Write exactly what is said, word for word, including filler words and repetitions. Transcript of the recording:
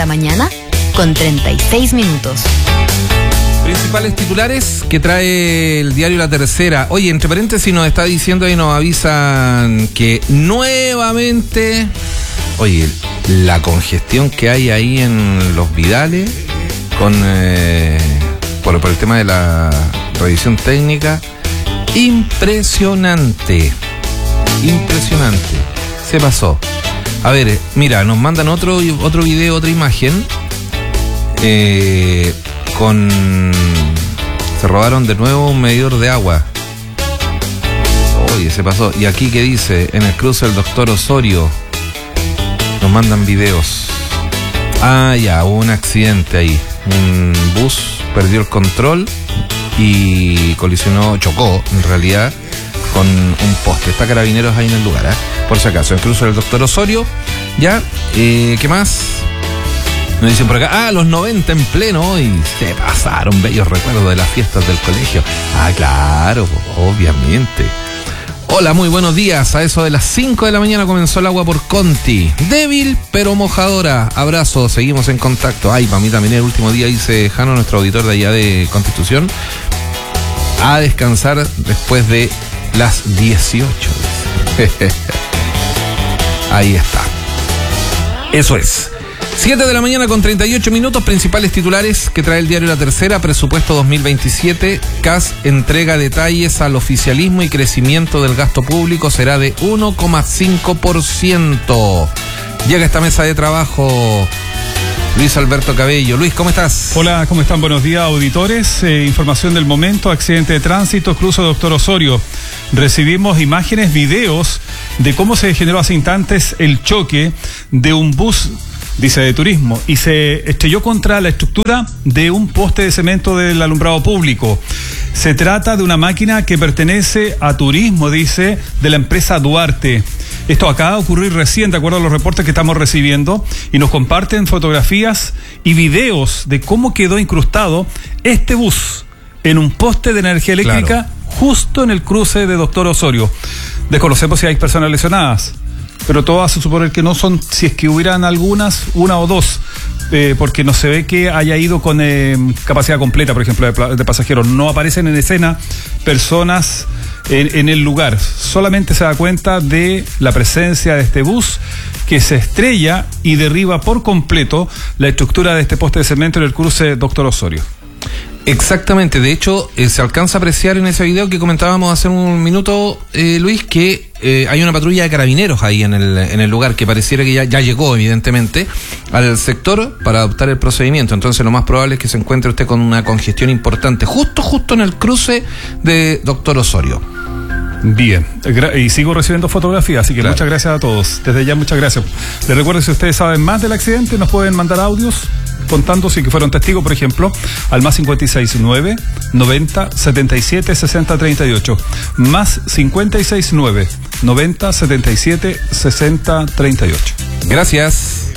la mañana con treinta y seis minutos. Principales titulares que trae el diario La Tercera. Oye, entre paréntesis nos está diciendo y nos avisan que nuevamente, oye, la congestión que hay ahí en los Vidales con eh, por, por el tema de la revisión técnica, impresionante, impresionante, se pasó. A ver, mira, nos mandan otro otro video, otra imagen. Eh, con se robaron de nuevo un medidor de agua. Oye, se pasó. Y aquí que dice, en el cruce del Doctor Osorio, nos mandan videos. Ah, ya, hubo un accidente ahí. Un bus perdió el control y colisionó, chocó en realidad con un poste. Está Carabineros ahí en el lugar, ¿eh? Por si acaso, el cruce del Doctor Osorio. Ya, eh, ¿qué más? Nos dicen por acá, ah, los noventa en pleno, y se pasaron bellos recuerdos de las fiestas del colegio. Ah, claro, obviamente. Hola, muy buenos días. A eso de las cinco de la mañana comenzó el agua por Conti. Débil, pero mojadora. Abrazo, seguimos en contacto. Ay, para mí también el último día, dice Jano, nuestro auditor de allá de Constitución, a descansar después de las dieciocho. Ahí está. Eso es. siete de la mañana con treinta y ocho minutos, principales titulares que trae el diario La Tercera. Presupuesto dos mil veintisiete, C A S entrega detalles al oficialismo y crecimiento del gasto público será de uno coma cinco por ciento. Llega esta mesa de trabajo Luis Alberto Cabello. Luis, ¿cómo estás? Hola, ¿cómo están? Buenos días, auditores. Eh, información del momento, accidente de tránsito, cruce Doctor Osorio. Recibimos imágenes, videos de cómo se generó hace instantes el choque de un bus, dice, de turismo, y se estrelló contra la estructura de un poste de cemento del alumbrado público. Se trata de una máquina que pertenece a Turismo, dice, de la empresa Duarte. Esto acaba de ocurrir recién, de acuerdo a los reportes que estamos recibiendo, y nos comparten fotografías y videos de cómo quedó incrustado este bus en un poste de energía eléctrica, claro, justo en el cruce de Doctor Osorio. Desconocemos si hay personas lesionadas, pero todo hace suponer que no son, si es que hubieran algunas, una o dos, eh, porque no se ve que haya ido con eh, capacidad completa, por ejemplo, de, de pasajeros. No aparecen en escena personas en, en el lugar. Solamente se da cuenta de la presencia de este bus que se estrella y derriba por completo la estructura de este poste de cemento en el cruce Doctor Osorio. Exactamente, de hecho eh, se alcanza a apreciar en ese video que comentábamos hace un minuto, eh, Luis, que eh, hay una patrulla de carabineros ahí en el en el lugar, que pareciera que ya, ya llegó evidentemente al sector para adoptar el procedimiento. Entonces lo más probable es que se encuentre usted con una congestión importante justo justo en el cruce de Doctor Osorio. Bien, y sigo recibiendo fotografías, así que claro, muchas gracias a todos. Desde ya, muchas gracias. Les recuerdo, si ustedes saben más del accidente, nos pueden mandar audios contando si que fueron testigos, por ejemplo, al más cincuenta y seis nueve, noventa, setenta y siete, sesenta, treinta y ocho. Más cincuenta y seis nueve, noventa, setenta y siete, sesenta, treinta y ocho. Gracias.